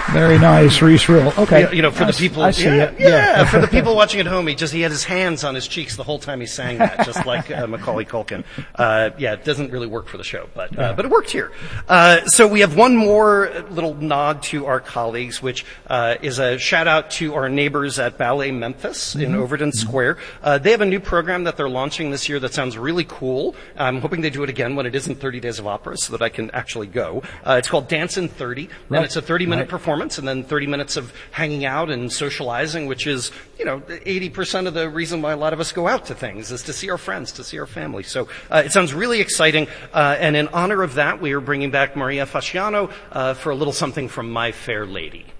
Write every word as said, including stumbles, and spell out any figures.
Very nice, Reese Rill. Okay. You, you know, for I the people, I see yeah, it. yeah, Yeah. for the people watching at home, he just he had his hands on his cheeks the whole time he sang that, just like uh, Macaulay Culkin. Uh, yeah, it doesn't really work for the show, but uh, but it worked here. Uh, so we have one more little nod to our colleagues, which uh, is a shout out to our neighbors at Ballet Memphis in Mm-hmm. Overton Square. Uh, they have a new program that they're launching this year that sounds really cool. I'm hoping they do it again when it isn't thirty Days of Opera, so that I can actually go. Uh, it's called Dance in thirty, Right. and it's a thirty minute Right. performance, and then thirty minutes of hanging out and socializing, which is, you know, eighty percent of the reason why a lot of us go out to things is to see our friends, to see our family. So uh, it sounds really exciting, uh, and in honor of that, we are bringing back Maria Fasciano uh, for a little something from My Fair Lady.